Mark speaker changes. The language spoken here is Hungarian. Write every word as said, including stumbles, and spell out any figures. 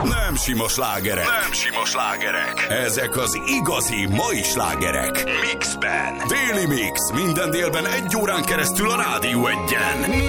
Speaker 1: Nem sima slágerek. Nem sima slágerek. Ezek az igazi mai slágerek. Mixben. Déli Mix. Minden délben egy órán keresztül a Rádió Egyen.